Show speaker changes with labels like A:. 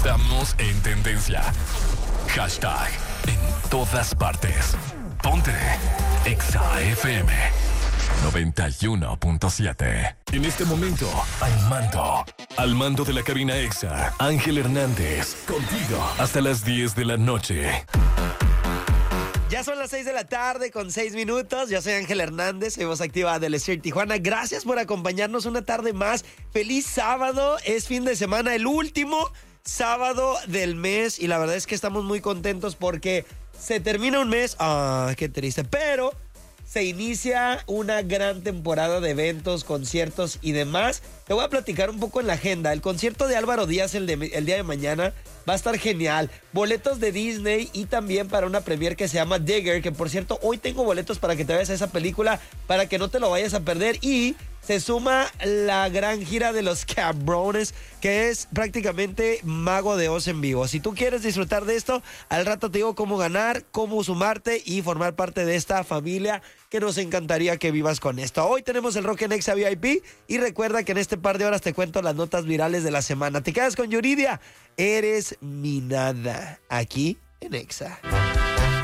A: Estamos en tendencia. Hashtag en todas partes. Ponte Exa FM 91.7. En este momento, al mando de la cabina Exa, Ángel Hernández, contigo hasta las 10 de la noche.
B: Ya son las 6 de la tarde con 6 minutos. Yo soy Ángel Hernández, soy voz activa del Stir Tijuana. Gracias por acompañarnos una tarde más. Feliz sábado, es fin de semana, el último sábado del mes. Y la verdad es que estamos muy contentos porque se termina un mes. Qué triste, pero se inicia una gran temporada de eventos, conciertos y demás. Te voy a platicar un poco en la agenda. El concierto de Álvaro Díaz el día de mañana va a estar genial. Boletos de Disney y también para una premiere que se llama Digger, que por cierto, hoy tengo boletos para que te vayas a esa película, para que no te lo vayas a perder. Y se suma la gran gira de los Cabrones, que es prácticamente Mago de Oz en vivo. Si tú quieres disfrutar de esto, al rato te digo cómo ganar, cómo sumarte y formar parte de esta familia que nos encantaría que vivas con esto. Hoy tenemos el Rock en Exa VIP y recuerda que en este par de horas te cuento las notas virales de la semana. Te quedas con Yuridia. Eres mi nada, aquí en Exa.